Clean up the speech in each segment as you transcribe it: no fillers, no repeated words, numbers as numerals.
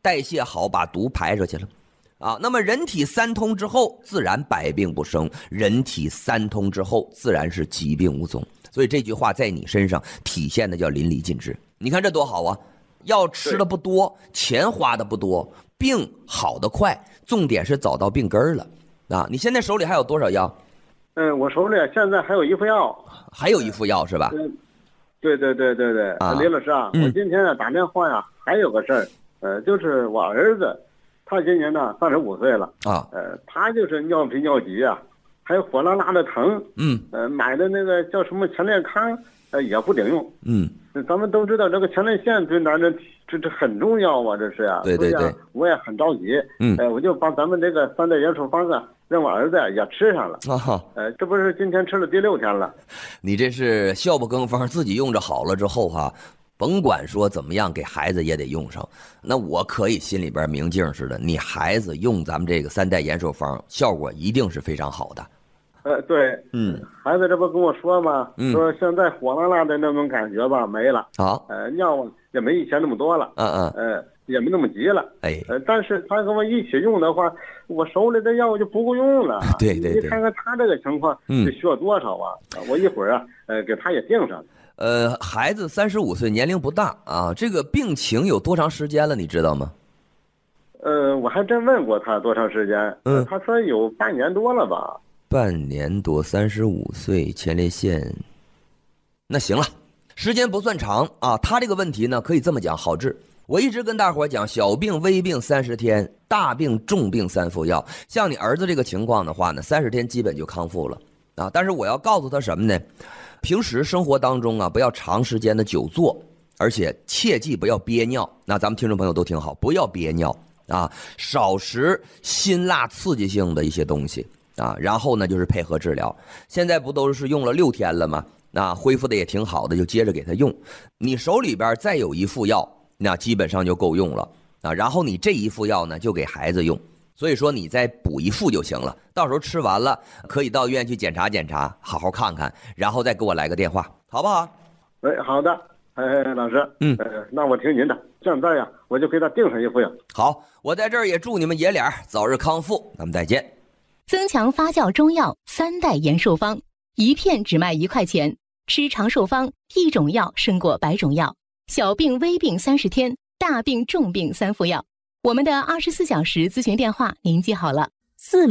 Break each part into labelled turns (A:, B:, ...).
A: 代谢好，把毒排出去了。那么人体三通之后，自然百病不生；人体三通之后，自然是疾病无踪。所以这句话在你身上体现的叫淋漓尽致。你看这多好啊！药吃的不多，钱花的不多，病好的快，重点是找到病根了。你现在手里还有多少药？
B: 我手里现在还有一副药。
A: 还有一副药是吧？
B: 对。李老师啊，我今天打电话呀，还有个事儿，就是我儿子。他今年呢35岁了他就是尿频尿急啊，还有火辣辣的疼，买的那个叫什么前列康，也不顶用，咱们都知道这个前列腺对男人这很重要啊，这是呀，
A: 对，
B: 我也很着急，我就把咱们这个3代元素方让我儿子也吃上了，这不是今天吃了第6天了。
A: 你这是笑不更风，自己用着好了之后甭管说怎么样，给孩子也得用上。那我可以心里边明镜似的，你孩子用咱们这个3代延寿方，效果一定是非常好的。
B: 对，孩子这不跟我说吗？说现在火辣辣的那种感觉吧没了，尿也没以前那么多了，也没那么急了，但是他跟我一起用的话，我手里的药就不够用了。
A: 对，
B: 你看看他这个情况，得需要多少啊？我一会儿给他也定上。
A: 孩子35岁，年龄不大这个病情有多长时间了，你知道吗？
B: 我还真问过他多长时间，他说有半年多了吧。
A: 半年多，35岁，前列腺，那行了，时间不算长他这个问题呢，可以这么讲，好治。我一直跟大伙讲，小病微病30天，大病重病3副药。像你儿子这个情况的话呢，30天基本就康复了但是我要告诉他什么呢？平时生活当中不要长时间的久坐，而且切记不要憋尿。那咱们听众朋友都听好，不要憋尿少食辛辣刺激性的一些东西然后呢就是配合治疗。现在不都是用了6天了吗？恢复的也挺好的，就接着给他用。你手里边再有一副药，那基本上就够用了然后你这一副药呢就给孩子用。所以说你再补一副就行了，到时候吃完了可以到医院去检查检查，好好看看，然后再给我来个电话，好不好？
B: 好的，老师，那我听您的，现在我就给他定上一副药。
A: 好，我在这儿也祝你们爷俩早日康复，咱们再见。
C: 增强发酵中药3代延寿方，一片只卖1块钱，吃长寿方，一种药胜过100种药，小病微病30天，大病重病3副药。我们的24小时咨询电话您记好了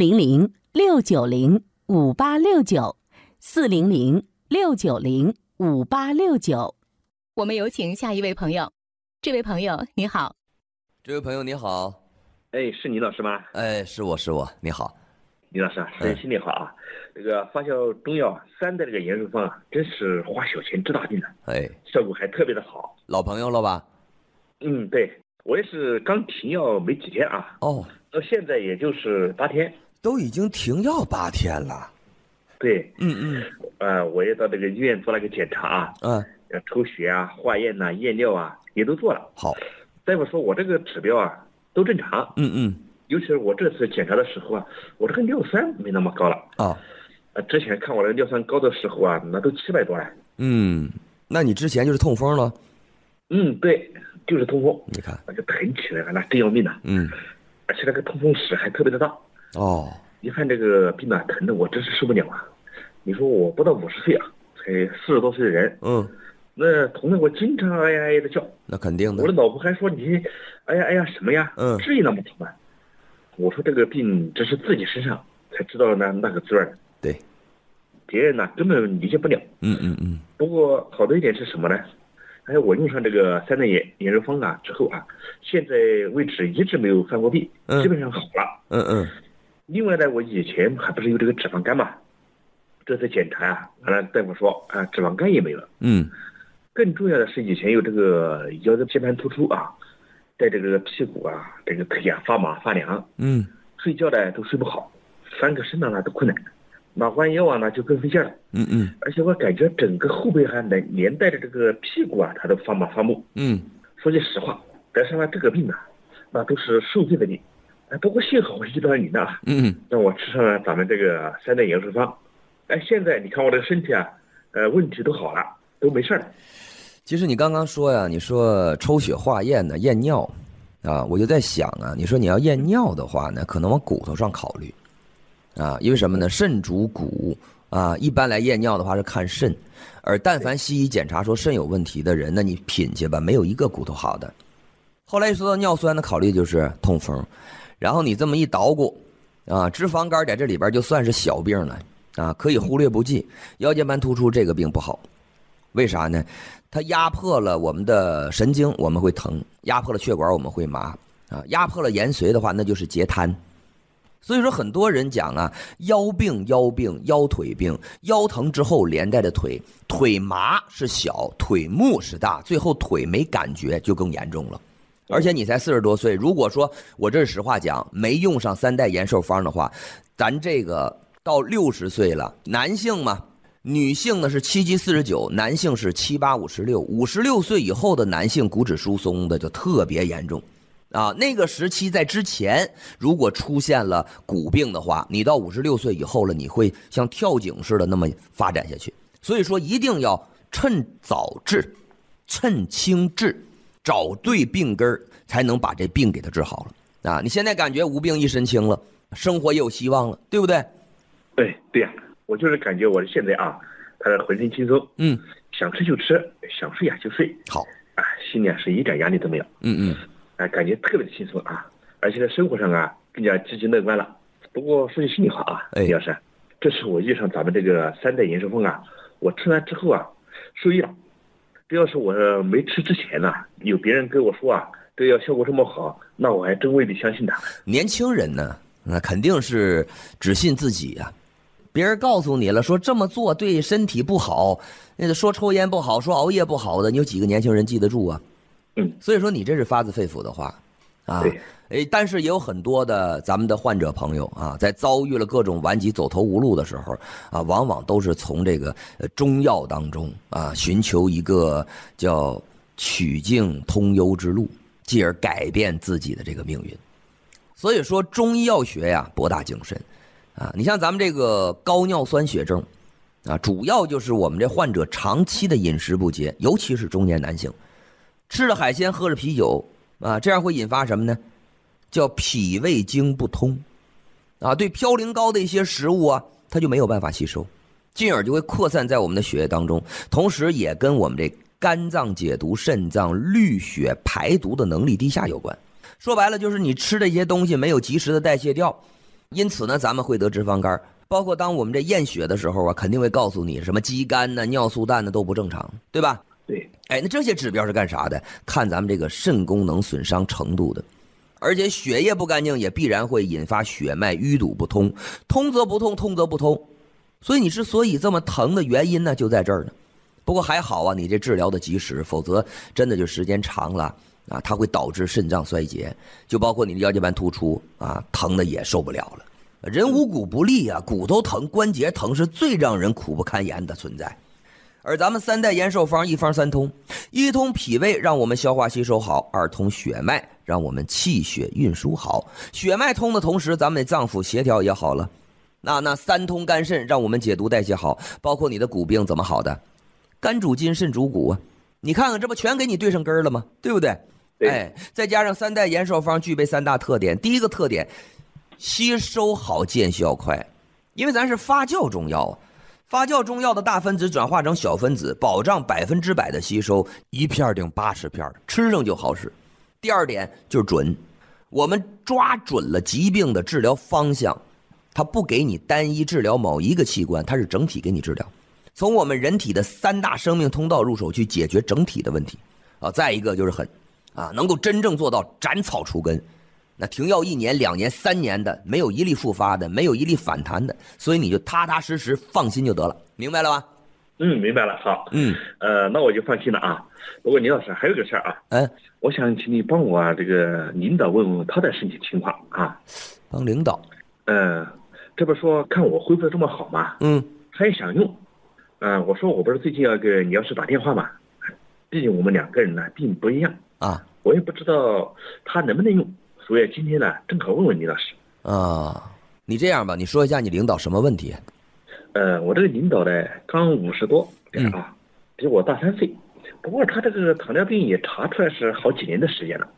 C: ，400-690-5869，400-690-5869。我们有请下一位朋友。这位朋友你好。
A: 这位朋友你好。
D: 是倪老师吗？
A: 是我，你好。
D: 倪老师新年好啊！这个发酵中药3代这个延寿方真是花小钱治大病的，效果还特别的好。
A: 老朋友了吧？
D: 对，我也是刚停药没几天到现在也就是8天，
A: 都已经停药8天了。
D: 对，我也到这个医院做了个检查抽血化验验尿也都做了。
A: 好，
D: 大夫说我这个指标都正常。尤其是我这次检查的时候我这个尿酸没那么高了之前看我这个尿酸高的时候那都700多了。
A: 那你之前就是痛风了？
D: 对，就是痛风。
A: 你看
D: 那就疼起来了，那真要命了。而且那个痛风史还特别的大。一看这个病疼的我真是受不了你说我不到50岁才40多岁的人，那疼的我经常哎呀哎呀的叫。
A: 那肯定的。
D: 我的老婆还说你哎呀哎呀什么呀？至于那么疼吗？我说这个病只是自己身上才知道那个滋味。
A: 对，
D: 别人根本理解不了。不过好的一点是什么呢？我用上这个3代延寿方之后现在为止一直没有犯过病，基本上好了。另外呢，我以前还不是有这个脂肪肝嘛，这次检查完了大夫说脂肪肝也没了。更重要的是以前有这个腰间盘突出在这个屁股这个腿发麻发凉，睡觉呢都睡不好，翻个身都困难，拿弯腰就更费劲了。而且我感觉整个后背还连带着这个屁股它都发麻发木。说句实话，得上了这个病那都是受罪的病。不过幸好我遇到了你呢，让我吃上了咱们这个3代延寿方。现在你看我这个身体问题都好了，都没事了。
A: 其实你刚刚说你说抽血化验验尿啊，我就在想啊，你说你要验尿的话呢，可能往骨头上考虑啊，因为什么呢？肾主骨啊，一般来验尿的话是看肾，而但凡西医检查说肾有问题的人，那你品去吧，没有一个骨头好的。后来一说到尿酸的考虑就是痛风，然后你这么一捣鼓啊，脂肪肝在这里边就算是小病了啊，可以忽略不计。腰间盘突出这个病不好，为啥呢？它压迫了我们的神经，我们会疼；压迫了血管，我们会麻啊；压迫了延髓的话，那就是截瘫。所以说，很多人讲啊，腰病、腰腿病，腰疼之后连带的腿麻是小，腿木是大，最后腿没感觉就更严重了。而且你才40多岁，如果说我这是实话讲，没用上3代延寿方的话，咱这个到60岁了，男性嘛。女性呢是7、7、49，男性是7、8、56。56岁以后的男性骨质疏松的就特别严重，啊，那个时期在之前，如果出现了骨病的话，你到56岁以后了，你会像跳井似的那么发展下去。所以说，一定要趁早治，趁轻治，找对病根，才能把这病给它治好了。啊，你现在感觉无病一身轻了，生活也有希望了，对不对？
D: 对呀。我就是感觉我现在啊，他浑身轻松，想吃就吃，想睡就睡，
A: 好
D: 啊，心里是一点压力都没有，感觉特别的轻松啊，而且在生活上啊更加积极乐观了。不过说句心里话啊，李老师，这是我遇上咱们这个3代延寿方啊，我吃完之后啊，受益了。这要是我没吃之前呢，有别人跟我说啊，这药效果这么好，那我还真未必相信他。
A: 年轻人呢，那肯定是只信自己呀。别人告诉你了，说这么做对身体不好，那个说抽烟不好，说熬夜不好的，你有几个年轻人记得住啊？所以说你这是发自肺腑的话，啊，但是也有很多的咱们的患者朋友啊，在遭遇了各种顽疾走投无路的时候啊，往往都是从这个中药当中啊，寻求一个叫曲径通幽之路，继而改变自己的这个命运。所以说中医药学呀，博大精深。啊，你像咱们这个高尿酸血症，啊，主要就是我们这患者长期的饮食不节，尤其是中年男性，吃了海鲜，喝着啤酒，啊，这样会引发什么呢？叫脾胃经不通，啊，对嘌呤高的一些食物啊，它就没有办法吸收，进而就会扩散在我们的血液当中，同时也跟我们这肝脏解毒、肾脏滤血排毒的能力低下有关。说白了，就是你吃的一些东西没有及时的代谢掉。因此呢，咱们会得脂肪肝，包括当我们这验血的时候啊，肯定会告诉你什么肌酐呢、尿素氮呢都不正常，对吧？
D: 对。
A: 那这些指标是干啥的？看咱们这个肾功能损伤程度的，而且血液不干净也必然会引发血脉淤堵不通，通则不通，通则不通。所以你之所以这么疼的原因呢，就在这儿呢。不过还好啊，你这治疗的及时，否则真的就时间长了。啊，它会导致肾脏衰竭，就包括你的腰间盘突出啊，疼的也受不了了。人五谷不利啊，骨头疼、关节疼是最让人苦不堪言的存在。而咱们3代延寿方一方三通，一通脾胃让我们消化吸收好，二通血脉让我们气血运输好，血脉通的同时，咱们的脏腑协调也好了。那三通肝肾让我们解毒代谢好，包括你的骨病怎么好的？肝主筋，肾主骨啊，你看看这不全给你对上根了吗？对不对？再加上3代延寿方具备3大特点。第一个特点，吸收好，见效快，因为咱是发酵中药，发酵中药的大分子转化成小分子，保障100%的吸收，一片顶80片，吃上就好使。第二点就是准，我们抓准了疾病的治疗方向，它不给你单一治疗某一个器官，它是整体给你治疗，从我们人体的3大生命通道入手去解决整体的问题啊。再一个就是狠啊，能够真正做到斩草除根，那停药1年、2年、3年的，没有一例复发的，没有一例反弹的，所以你就踏踏实实放心就得了，明白了吧？
D: 明白了。好，那我就放心了啊。不过倪老师还有个事儿啊，我想请你帮我这个领导问问他的身体情况啊。
A: 帮领导？
D: 这不说看我恢复的这么好嘛，他也想用，我说我不是最近要给倪老师打电话嘛，毕竟我们2个人呢并不一样
A: 啊，
D: 我也不知道他能不能用，所以今天呢正好问问倪老师
A: 啊。你这样吧，你说一下你领导什么问题？
D: 我这个领导呢刚50多啊，比我大3岁，不过他这个糖尿病也查出来是好几年的时间了，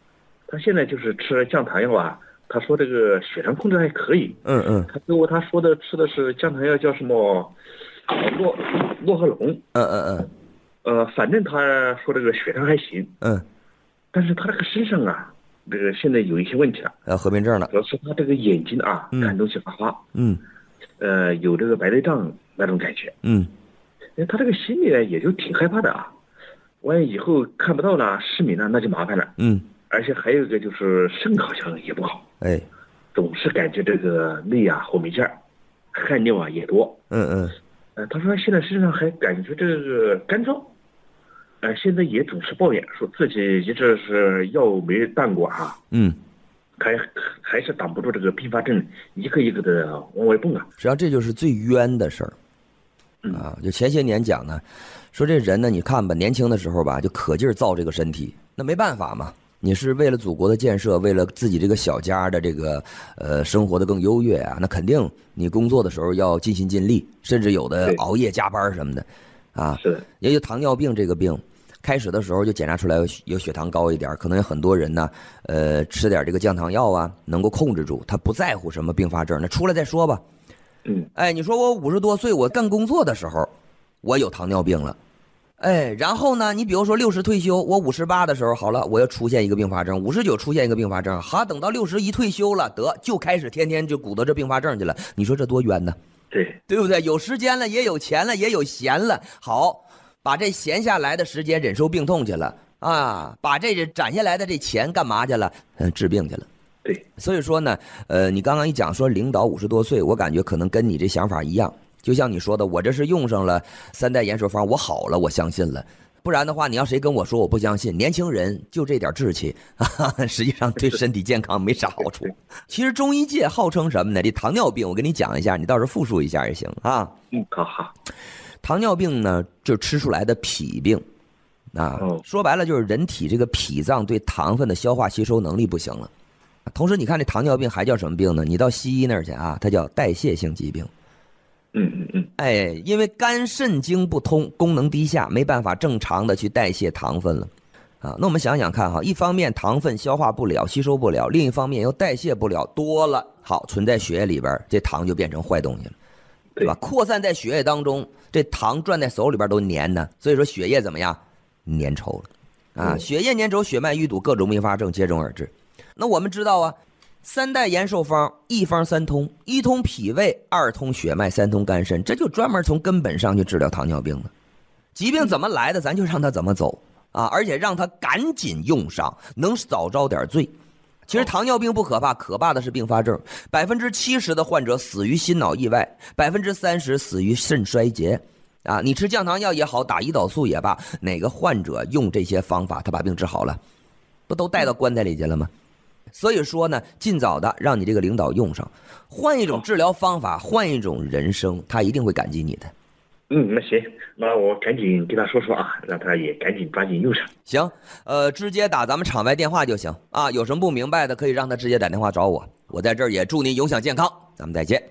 D: 他现在就是吃降糖药啊，他说这个血糖控制还可以。他跟我他说的吃的是降糖药叫什么洛赫隆。反正他说这个血糖还行。但是他这个身上啊，这个现在有一些问题了。合并症了。主要是他这个眼睛啊，看东西发花。有这个白内障那种感觉。他这个心里呢也就挺害怕的啊，万一以后看不到了失明了那就麻烦了。而且还有一个就是肾好像也不好。总是感觉这个累啊后没劲儿，汗尿啊也多。他说现在身上还感觉这个干燥。现在也总是抱怨说自己一直是药没断过啊。还是挡不住这个并发症一个一个的往外蹦啊。
A: 实际上这就是最冤的事儿。就前些年讲呢，说这人呢，你看吧，年轻的时候吧，就可劲儿造这个身体，那没办法嘛，你是为了祖国的建设，为了自己这个小家的这个生活的更优越啊，那肯定你工作的时候要尽心尽力，甚至有的熬夜加班什么的啊。
D: 是。
A: 也有糖尿病这个病，开始的时候就检查出来有血糖高一点，可能有很多人呢，吃点这个降糖药啊，能够控制住，他不在乎什么并发症，那出来再说吧。你说我50多岁，我干工作的时候，我有糖尿病了，然后呢，你比如说60退休，我58的时候好了，我要出现一个并发症，59出现一个并发症，等到61退休了，就开始天天就鼓捣这并发症去了，你说这多冤呢？对不对？有时间了，也有钱了，也有闲了，好，把这闲下来的时间忍受病痛去了啊，把这攒下来的这钱干嘛去了？治病去了。所以说呢，你刚刚一讲说领导50多岁，我感觉可能跟你这想法一样，就像你说的，我这是用上了3代延寿方，我好了，我相信了，不然的话，你要谁跟我说我不相信？年轻人就这点志气，实际上对身体健康没啥好处。其实中医界号称什么呢？这糖尿病，我跟你讲一下，你到时候复述一下也行啊。
D: 好。
A: 糖尿病呢，就吃出来的脾病，说白了就是人体这个脾脏对糖分的消化吸收能力不行了。同时，你看这糖尿病还叫什么病呢？你到西医那儿去啊，它叫代谢性疾病。因为肝肾经不通，功能低下，没办法正常的去代谢糖分了。那我们想想看哈，一方面糖分消化不了、吸收不了，另一方面又代谢不了，多了，好存在血液里边，这糖就变成坏东西了，对吧？扩散在血液当中，这糖攥在手里边都粘呢，所以说血液怎么样？粘稠了血液粘稠，血脉淤堵，各种并发症接踵而至。那我们知道啊，3代延寿方，一方三通，一通脾胃，二通血脉，三通肝肾，这就专门从根本上去治疗糖尿病的。疾病怎么来的，咱就让它怎么走啊，而且让它赶紧用上，能早招点罪。其实糖尿病不可怕，可怕的是并发症。70%的患者死于心脑意外，30%死于肾衰竭。你吃降糖药也好，打胰岛素也罢，哪个患者用这些方法，他把病治好了，不都带到棺材里去了吗？所以说呢，尽早的让你这个领导用上，换一种治疗方法，换一种人生，他一定会感激你的。
D: 那行，那我赶紧跟他说说啊，让他也赶紧抓紧用上。
A: 行，直接打咱们场外电话就行啊，有什么不明白的可以让他直接打电话找我，我在这儿也祝您永享健康，咱们再见。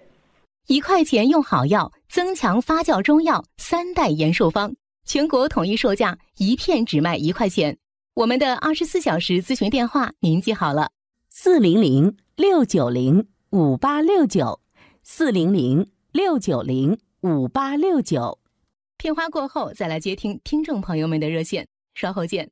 C: 1块钱用好药，增强发酵中药3代延寿方，全国统一售价1片只卖1块钱。我们的24小时咨询电话您记好了，400-690-5869，400-690-5869。片花过后再来接听听众朋友们的热线，稍后见。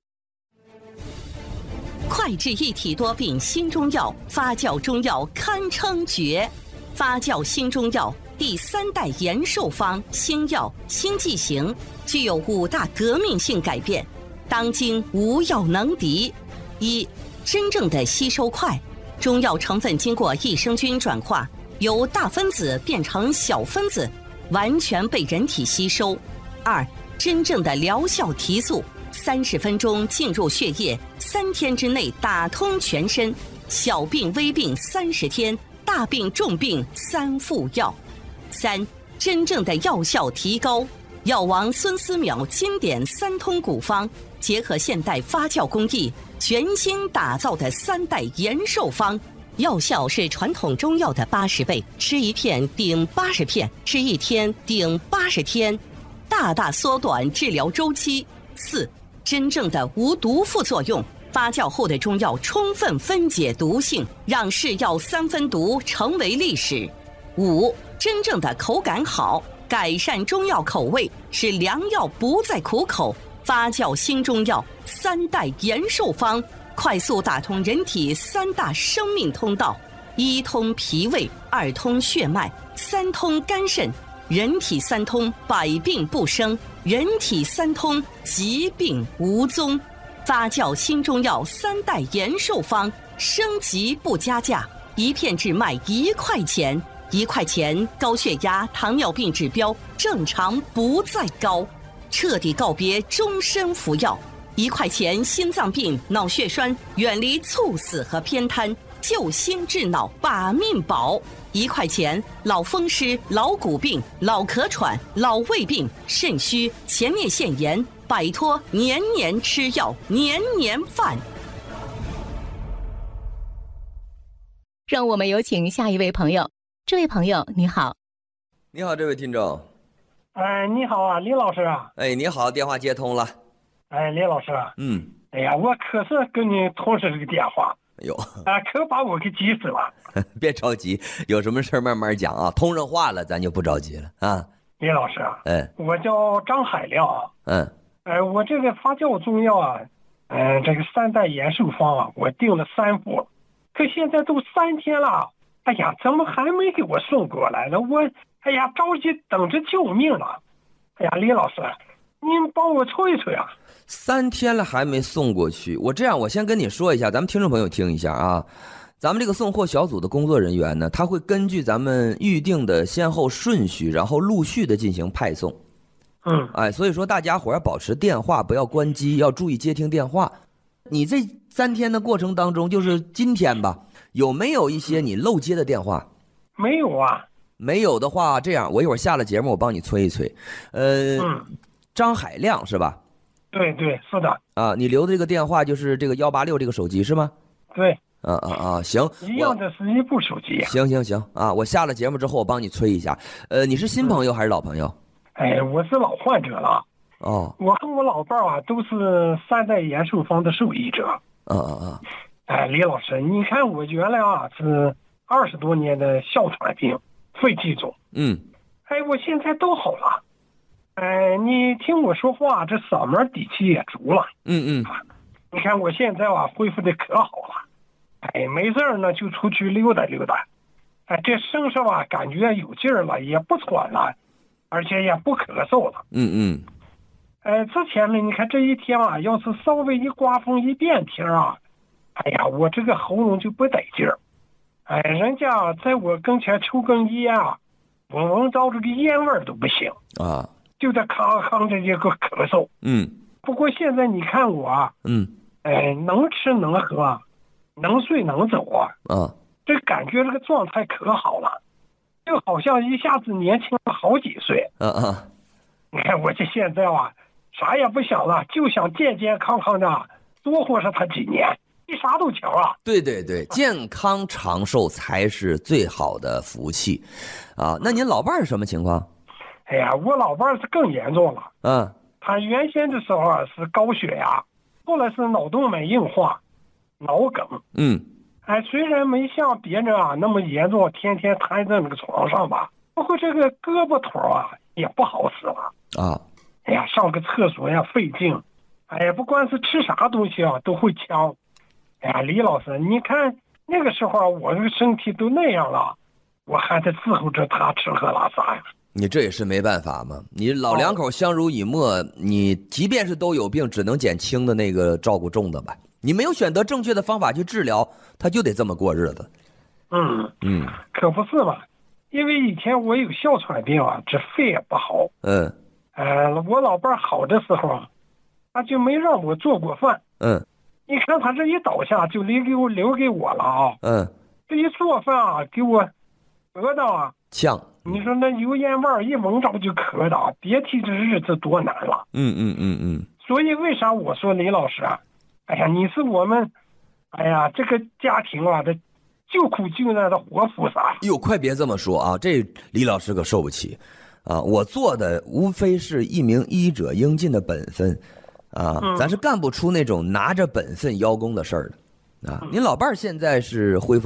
E: 快治一体多病新中药，发酵中药堪称绝。发酵新中药第3代延寿方新药新剂型，具有5大革命性改变，当今无药能敌。1、真正的吸收快，中药成分经过益生菌转化，由大分子变成小分子，完全被人体吸收。2、真正的疗效提速，30分钟进入血液，3天之内打通全身，小病微病30天，大病重病3副药。3、真正的药效提高，药王孙思邈经典3通古方，结合现代发酵工艺，全新打造的3代延寿方，药效是传统中药的80倍，吃1片顶80片，吃1天顶80天，大大缩短治疗周期。4、真正的无毒副作用， 发酵后的中药充分分解毒性，让是药3分毒成为历史。5、真正的口感好，改善中药口味，使良药不再苦口。发酵新中药3代延寿方，快速打通人体3大生命通道：1通脾胃，2通血脉，3通肝肾。人体3通，百病不生；人体3通，疾病无踪。发酵新中药3代延寿方，升级不加价，一片只卖1块钱。1块钱，高血压、糖尿病指标正常不再高，彻底告别终身服药。1块钱，心脏病、脑血栓远离猝死和偏瘫，救心治脑，把命保。1块钱，老风湿、老骨病、老咳喘、老胃病、肾虚、前列腺炎，摆脱年年吃药、年年犯。
C: 让我们有请下一位朋友。这位朋友你好。
A: 你好，这位听众。
F: 你好啊，李老师啊。
A: 你好，电话接通了。
F: 李老师。哎呀，我可是跟你同事这个电话。
A: 哎呦，
F: 可把我给急死了。
A: 别着急，有什么事慢慢讲啊。通上话了，咱就不着急了啊。
F: 李老师啊，我叫张海亮啊。我这个发酵中药啊，这个3代延寿方啊，我订了3副，可现在都3天了。哎呀，怎么还没给我送过来呢？我着急等着救命了。哎呀，李老师，您帮我催一催啊
A: ！3天了还没送过去，我先跟你说一下，咱们听众朋友听一下啊。咱们这个送货小组的工作人员呢，他会根据咱们预定的先后顺序，然后陆续的进行派送。所以说大家伙要保持电话，不要关机，要注意接听电话。你这3天的过程当中，就是今天吧，有没有一些你漏接的电话？
F: 没有啊。
A: 没有的话，这样我一会儿下了节目我帮你催一催。张海亮是吧？
F: 对，是的。
A: 啊，你留的这个电话就是这个186这个手机是吗？
F: 对。
A: 行。
F: 一样的是一部手机。
A: 行啊，我下了节目之后我帮你催一下。你是新朋友还是老朋友？
F: 我是老患者了。我和我老伴啊都是3代延寿方的受益者。李老师，你看我原来啊是20多年的哮喘病、肺气肿。我现在都好了。你听我说话，这嗓门底气也足了。你看我现在啊恢复的可好了。没事呢就出去溜达溜达。这身上啊感觉有劲儿了，也不喘了，而且也不咳嗽了。之前呢，你看这一天啊，要是稍微一刮风一变天啊，我这个喉咙就不得劲儿。人家在我跟前抽根烟啊，我闻着这个烟味儿都不行啊，就在康康这一个咳嗽。不过现在你看我啊，能吃能喝，能睡能走啊，这感觉这个状态可好了，就好像一下子年轻了好几岁。你看我这现在啊，啥也不想了，就想健健康康的多活上他几年，比啥都强啊！
A: 对，健康长寿才是最好的福气啊！那您老伴儿什么情况？
F: 我老伴儿是更严重了。他原先的时候啊是高血压，后来是脑动脉硬化、脑梗。虽然没像别人啊那么严重，天天瘫在那个床上吧，不过这个胳膊头啊也不好使了啊。上个厕所呀费劲，不管是吃啥东西啊都会呛。李老师，你看那个时候啊，我这个身体都那样了，我还得伺候着他吃喝拉撒呀。
A: 你这也是没办法嘛，你老两口相濡以沫，你即便是都有病，只能捡轻的那个照顾重的吧。你没有选择正确的方法去治疗，他就得这么过日子。
F: 可不是嘛，因为以前我有哮喘病啊，这肺也不好。我老伴好的时候啊，他就没让我做过饭。你看他这一倒下就留给我了啊。这一做饭啊，给我咳到啊
A: 呛。
F: 你说那油烟味儿一闻着就咳的，别提这日子多难了。所以为啥我说李老师啊，你是我们，这个家庭啊的救苦救难的活菩萨。
A: 快别这么说啊，这李老师可受不起啊！我做的无非是一名医者应尽的本分啊，咱是干不出那种拿着本分邀功的事儿的啊。您老伴儿现在是恢复